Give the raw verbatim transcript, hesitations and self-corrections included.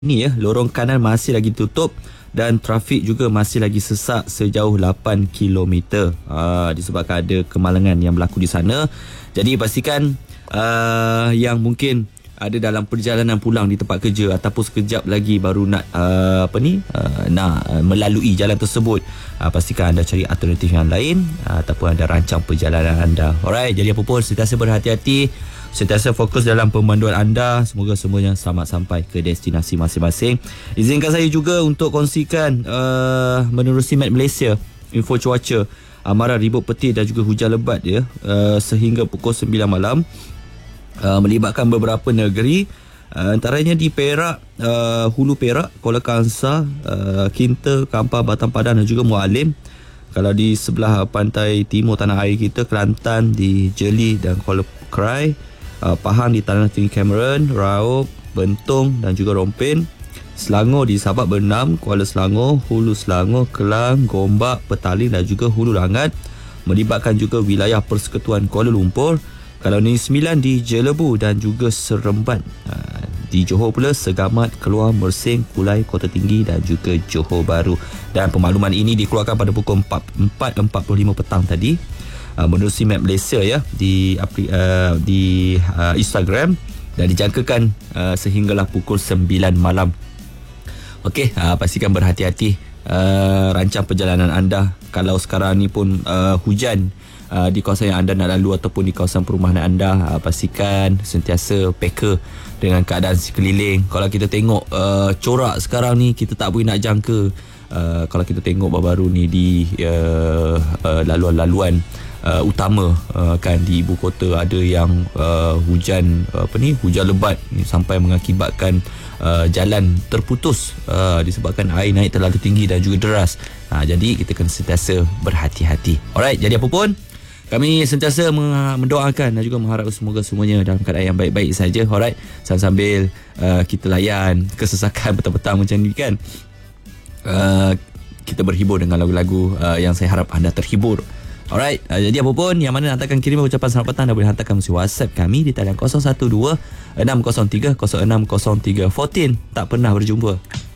Ni ya, lorong kanan masih lagi tutup dan trafik juga masih lagi sesak sejauh lapan kilometer. Uh, disebabkan ada kemalangan yang berlaku di sana. Jadi pastikan uh, yang mungkin ada dalam perjalanan pulang di tempat kerja ataupun sekejap lagi baru nak uh, apa ni uh, nak uh, melalui jalan tersebut, uh, pastikan anda cari alternatif yang lain uh, ataupun anda rancang perjalanan anda. Alright, jadi apa pun sentiasa berhati-hati, sentiasa fokus dalam pemanduan anda. Semoga semuanya selamat sampai ke destinasi masing-masing. Izinkan saya juga untuk kongsikan uh, menerusi Met Malaysia info cuaca, amaran ribut petir dan juga hujan lebat ya, uh, sehingga pukul sembilan malam. Uh, melibatkan beberapa negeri, uh, antaranya di Perak, uh, Hulu Perak, Kuala Kangsar, uh, Kinta, Kampar, Batam Padang dan juga Mualim. Kalau di sebelah pantai timur tanah air kita, Kelantan di Jeli dan Kuala Krai, uh, Pahang di Tanah Tinggi Cameron, Raub, Bentong dan juga Rompin. Selangor di Sabak Bernam, Kuala Selangor, Hulu Selangor, Kelang, Gombak, Petaling dan juga Hulu Langat. Melibatkan juga wilayah Persekutuan Kuala Lumpur. Kalau Negeri Sembilan di Jelebu dan juga Seremban. Ha, di Johor pula Segamat, Keluar, Mersing, Kulai, Kota Tinggi dan juga Johor Bahru. Dan pemakluman ini dikeluarkan pada pukul empat empat puluh lima petang tadi, uh, menerusi Map Malaysia ya, di uh, di uh, Instagram, dan dijangkakan uh, sehinggalah pukul sembilan malam. Okey, uh, pastikan berhati-hati uh, rancang perjalanan anda. Kalau sekarang ni pun uh, hujan Uh, di kawasan yang anda nak lalu ataupun di kawasan perumahan anda, uh, pastikan sentiasa peka dengan keadaan sekeliling. Kalau kita tengok uh, corak sekarang ni, kita tak boleh nak jangka. Uh, kalau kita tengok baru-baru ni di uh, uh, laluan-laluan uh, utama uh, kan di ibu kota, ada yang uh, hujan uh, apa ni hujan lebat ni, sampai mengakibatkan uh, jalan terputus uh, disebabkan air naik terlalu tinggi dan juga deras. Uh, jadi kita kena sentiasa berhati-hati. Alright, jadi apa pun, kami sentiasa mendoakan dan juga mengharap semoga semuanya dalam keadaan yang baik-baik saja. Alright, sambil uh, kita layan kesesakan petang-petang macam ni kan, uh, kita berhibur dengan lagu-lagu uh, yang saya harap anda terhibur. Alright, uh, jadi apa pun yang mana hantarkan kiriman ucapan selamat petang, anda boleh hantarkan melalui WhatsApp kami di talian kosong satu dua enam kosong tiga kosong enam kosong tiga. empat belas tak pernah berjumpa.